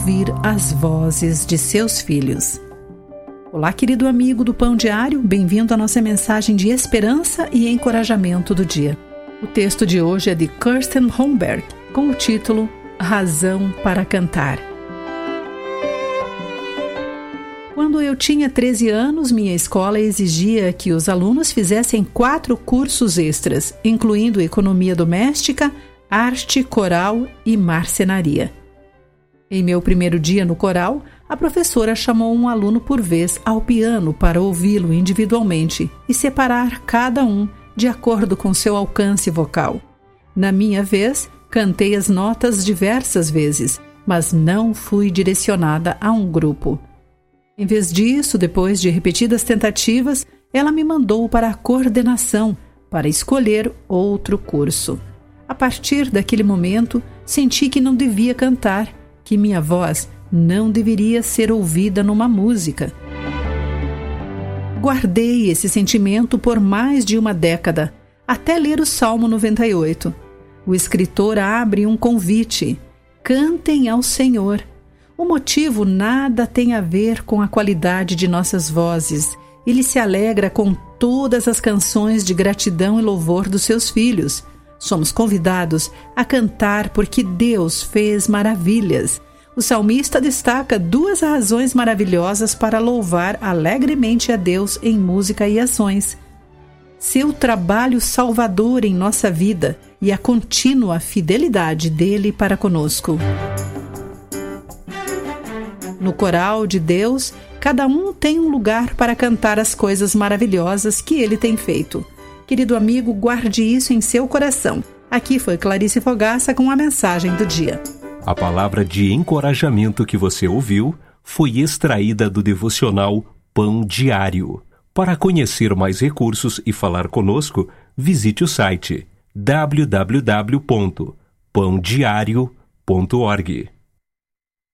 ouvir as vozes de seus filhos. Olá, querido amigo do Pão Diário, bem-vindo à nossa mensagem de esperança e encorajamento do dia. O texto de hoje é de Kirsten Holmberg, com o título Razão para Cantar. Quando eu tinha 13 anos, minha escola exigia que os alunos fizessem 4 cursos extras, incluindo economia doméstica, arte, coral e marcenaria. Em meu primeiro dia no coral, a professora chamou um aluno por vez ao piano para ouvi-lo individualmente e separar cada um de acordo com seu alcance vocal. Na minha vez, cantei as notas diversas vezes, mas não fui direcionada a um grupo. Em vez disso, depois de repetidas tentativas, ela me mandou para a coordenação para escolher outro curso. A partir daquele momento, senti que não devia cantar, que minha voz não deveria ser ouvida numa música. Guardei esse sentimento por mais de uma década, até ler o Salmo 98. O escritor abre um convite: cantem ao Senhor. O motivo nada tem a ver com a qualidade de nossas vozes. Ele se alegra com todas as canções de gratidão e louvor dos seus filhos. Somos convidados a cantar porque Deus fez maravilhas. O salmista destaca 2 razões maravilhosas para louvar alegremente a Deus em música e ações: seu trabalho salvador em nossa vida e a contínua fidelidade dele para conosco. No coral de Deus, cada um tem um lugar para cantar as coisas maravilhosas que ele tem feito. Querido amigo, guarde isso em seu coração. Aqui foi Clarice Fogaça com a mensagem do dia. A palavra de encorajamento que você ouviu foi extraída do devocional Pão Diário. Para conhecer mais recursos e falar conosco, visite o site www.pandiario.org.